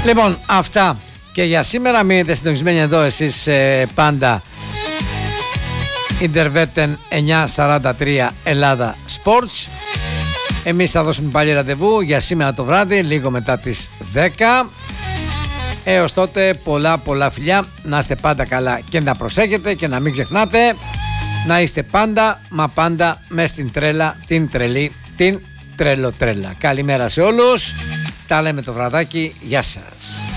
Λοιπόν, αυτά και για σήμερα. Μείνετε συντονισμένοι εδώ εσείς πάντα. Ιντερβέτεν 943 Ελλάδα Sports. Εμείς θα δώσουμε πάλι ραντεβού για σήμερα το βράδυ, λίγο μετά τις 10. Έως τότε πολλά φιλιά. Να είστε πάντα καλά και να προσέχετε και να μην ξεχνάτε να είστε πάντα, μα πάντα μες στην τρέλα, την τρελή, την τρελοτρέλα. Καλημέρα σε όλους. Τα λέμε το βραδάκι. Γεια σας.